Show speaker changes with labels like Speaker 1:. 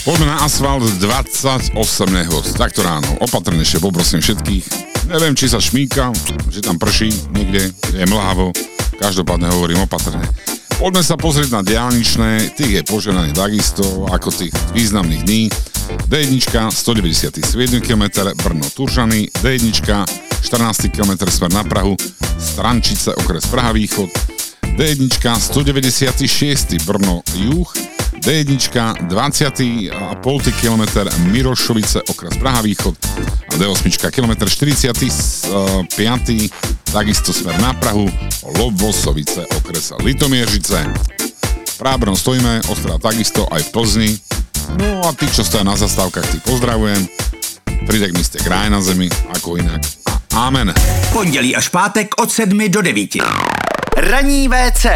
Speaker 1: Poďme na asfalt 28 nehod. Takto ráno. Opatrnejšie poprosím všetkých. Neviem, či sa šmíka, že tam prší niekde, je mlhavo. Každopádne hovorím opatrne. Poďme sa pozrieť na diaľničné. Tých je poženaných takisto ako tých významných dní. D1 197 km Brno-Turžany. D1 14 km smer na Prahu. Strančice okres Praha Východ. D1 196 Brno-Juh. D1 20,5 km Mirošovice okres Praha Východ a D8 km 45 takisto smer na Prahu Lobosovice okres Litomieržice. Prábrom stojíme, Ostrava takisto aj v Plzni. No a tí, čo stoja na zastávkach, tí pozdravujem. Prídek mi ste kraj na zemi, ako inak. A amen.
Speaker 2: Pondělí až pátek od 7 do 9. Ranní WC.